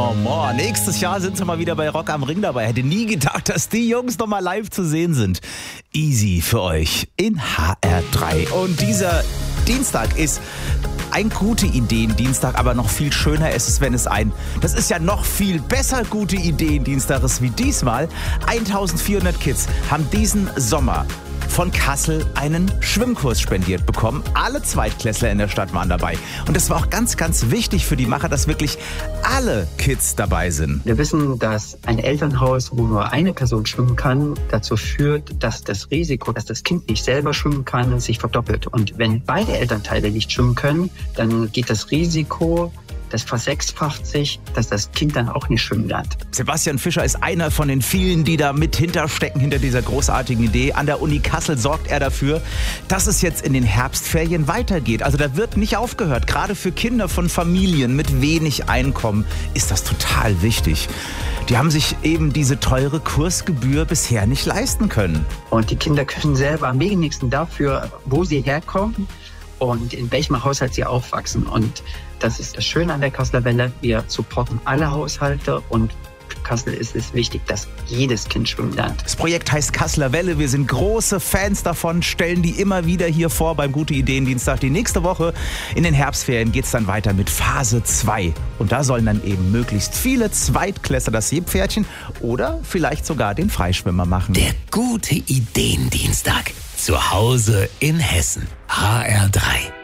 Maman. Nächstes Jahr sind sie mal wieder bei Rock am Ring dabei. Hätte nie gedacht, dass die Jungs noch mal live zu sehen sind. Easy für euch in HR3. Und dieser Dienstag ist ein gute Ideen-Dienstag, aber noch viel schöner ist es, wenn es das ist ja noch viel besser gute Ideen-Dienstag ist wie diesmal. 1400 Kids haben diesen Sommer von Kassel einen Schwimmkurs spendiert bekommen. Alle Zweitklässler in der Stadt waren dabei. Und das war auch ganz, ganz wichtig für die Macher, dass wirklich alle Kids dabei sind. Wir wissen, dass ein Elternhaus, wo nur eine Person schwimmen kann, dazu führt, dass das Risiko, dass das Kind nicht selber schwimmen kann, sich verdoppelt. Und wenn beide Elternteile nicht schwimmen können, dann geht das Risiko, das versechsfacht sich, dass das Kind dann auch nicht schwimmen lernt. Sebastian Fischer ist einer von den vielen, die da mit hinterstecken, hinter dieser großartigen Idee. An der Uni Kassel sorgt er dafür, dass es jetzt in den Herbstferien weitergeht. Also da wird nicht aufgehört. Gerade für Kinder von Familien mit wenig Einkommen ist das total wichtig. Die haben sich eben diese teure Kursgebühr bisher nicht leisten können. Und die Kinder können selber am wenigsten dafür, wo sie herkommen und in welchem Haushalt sie aufwachsen. Und das ist das Schöne an der Kasseler Welle. Wir supporten alle Haushalte und für Kassel ist es wichtig, dass jedes Kind schwimmen lernt. Das Projekt heißt Kasseler Welle. Wir sind große Fans davon, stellen die immer wieder hier vor beim Gute Ideen Dienstag. Die nächste Woche in den Herbstferien geht es dann weiter mit Phase 2. Und da sollen dann eben möglichst viele Zweitklässler das Seepferdchen oder vielleicht sogar den Freischwimmer machen. Der Gute Ideen Dienstag. Zu Hause in Hessen. HR3.